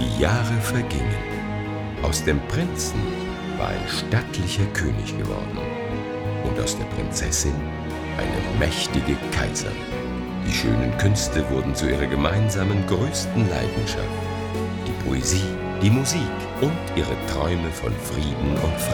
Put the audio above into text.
Die Jahre vergingen. Aus dem Prinzen war ein stattlicher König geworden und aus der Prinzessin eine mächtige Kaiserin. Die schönen Künste wurden zu ihrer gemeinsamen größten Leidenschaft. Die Poesie, die Musik und ihre Träume von Frieden und Freiheit.